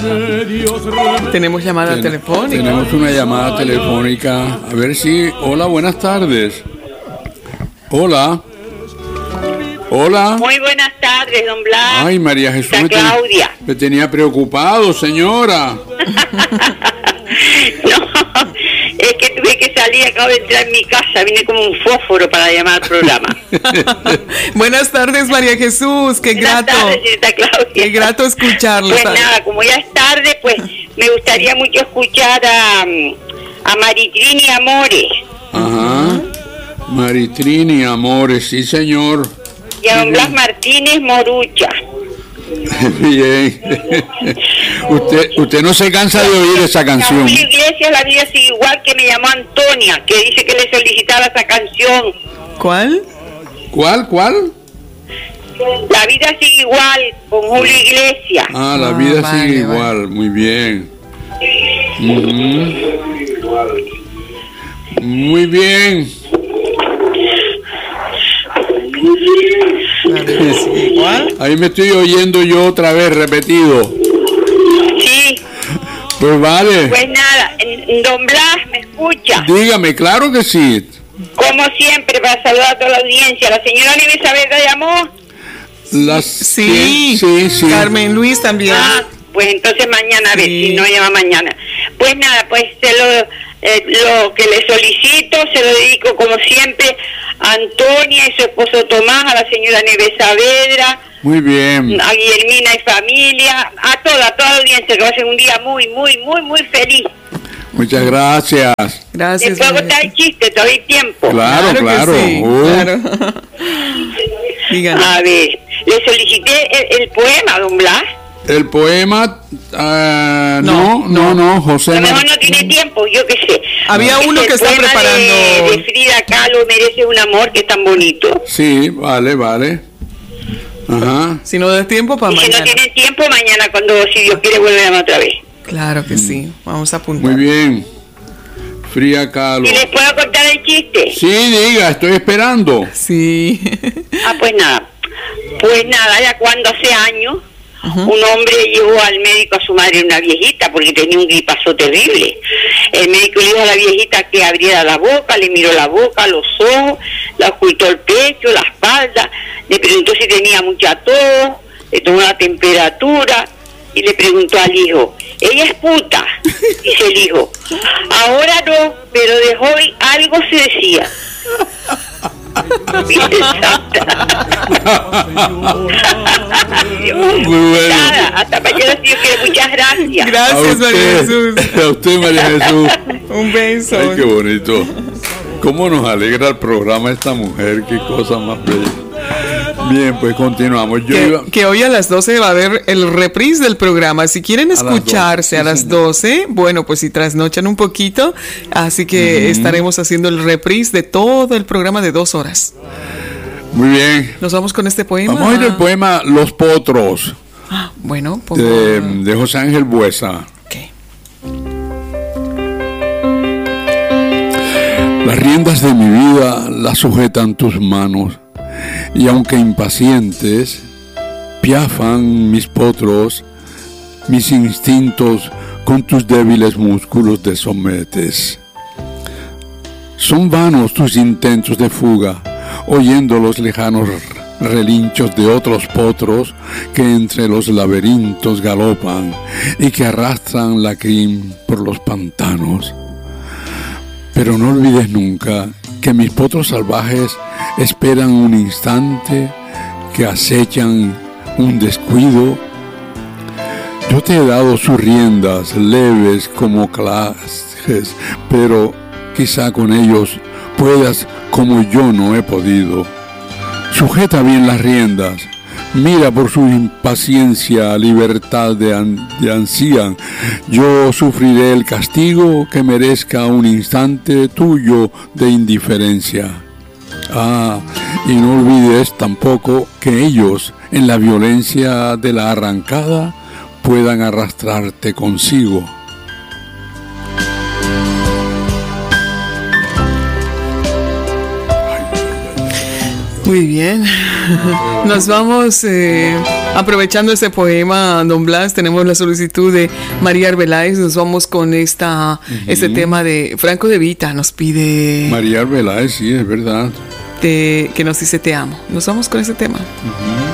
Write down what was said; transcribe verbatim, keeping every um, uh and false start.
Tenemos llamada Ten- telefónica. Tenemos una llamada telefónica. A ver si... Hola, buenas tardes. Hola. Hola. Muy buenas tardes, don Blas. Ay, María Jesús. Está Me, ten- Claudia. me tenía preocupado, señora. No, es que tuve que salir, acabo de entrar en mi casa, vine como un fósforo para llamar al programa. Buenas tardes, María Jesús. Qué Buenas grato. tardes, señorita Claudia. Qué grato escucharla. Pues nada, como ya es tarde, pues me gustaría mucho escuchar a, a Maritrini Amores Ajá. Maritrini Amores, sí, señor. y a don Blas Martínez Morucha. Bien. usted, usted no se cansa de oír esa canción. A Julio Iglesias, La vida sigue igual, que me llamó Antonia, que dice que le solicitaba esa canción. ¿Cuál? ¿Cuál, cuál? La vida sigue igual, con Julio Iglesias. Ah, la Ah, vida vale, sigue vale. igual. Muy bien. Ujú. Muy bien. ¿Cuál? Ahí me estoy oyendo yo otra vez repetido. Sí, Pues vale. pues nada, en- don Blas, ¿me escucha? Dígame, claro que sí. Como siempre, para saludar a toda la audiencia. La señora Nieves Saavedra llamó. Las, Sí, sí, sí. Carmen Luis también. Ah, pues entonces mañana, a ver Sí. si no llama mañana. Pues nada, pues se lo, eh, lo que le solicito, se lo dedico como siempre a Antonia y su esposo Tomás, a la señora Nieves Saavedra, Muy bien. a Guillermina y familia, a toda, a toda la audiencia, que va a ser un día muy, muy, muy, muy feliz. Muchas gracias. Gracias. ¿Le puedo María contar el chiste? Todavía hay tiempo. Claro, que claro. sí, Uh, claro. Díganos. A ver, le solicité el, el poema, don Blas. El poema. ah, No, no, no, no, José. A lo mejor Mar- no tiene tiempo, yo qué sé. Había Es uno el que está poema preparando. De, de Frida Kahlo, Merece un amor, que es tan bonito. Sí, vale, vale. Ajá. Si no da tiempo para Y si no mañana. tienen tiempo, mañana, cuando, si Dios quiere, vuelve a llamar otra vez. Claro que sí. Vamos a apuntar. Muy bien. Fría Kahlo. ¿Y les puedo contar el chiste? Sí, diga, estoy esperando. Sí. Ah, pues nada. Pues nada, ya cuando hace años, un hombre llevó al médico a su madre, una viejita, porque tenía un gripazo terrible. El médico le dijo a la viejita que abriera la boca, le miró la boca, los ojos, le ocultó el pecho, la espalda, le preguntó si tenía mucha tos, le tomó la temperatura y le preguntó al hijo, ¿ella es puta? Dice el hijo, ahora no, pero de joven algo se decía. Muy bueno. Nada, hasta mañana si Dios quiere. Muchas gracias. A Gracias, María Jesús. usted, a usted, María Jesús. Un beso. Ay, qué bonito. Cómo nos alegra el programa esta mujer, qué cosa más bella. Bien, pues continuamos. Yo Que, iba... que hoy a las doce va a haber el reprise del programa. Si quieren las escucharse a doce, las sí, doce, bueno, pues si trasnochan un poquito, así que estaremos haciendo el reprise de todo el programa de dos horas. Muy bien. Nos vamos con este poema. Vamos a ir al poema Los Potros, Ah, bueno, pongo- de, de José Ángel Buesa. Ok. Las riendas de mi vida las sujetan tus manos, y aunque impacientes, piafan mis potros, mis instintos con tus débiles músculos te sometes. Son vanos tus intentos de fuga, oyendo los lejanos relinchos de otros potros que entre los laberintos galopan y que arrastran la crin por los pantanos. Pero no olvides nunca que mis potros salvajes esperan un instante, que acechan un descuido. Yo te he dado sus riendas leves como clases, pero quizá con ellos puedas como yo no he podido. Sujeta bien las riendas, mira por su impaciencia libertad de, an- de ansían. Yo sufriré el castigo que merezca un instante tuyo de indiferencia. Ah, y no olvides tampoco que ellos, en la violencia de la arrancada, puedan arrastrarte consigo. Muy bien. Nos vamos eh, Aprovechando este poema, don Blas, tenemos la solicitud de María Arbeláez. Nos vamos con esta uh-huh. este tema de Franco De Vita. Nos pide... María Arbeláez, sí, es verdad. De, que nos dice te amo. Nos vamos con ese tema. Uh-huh.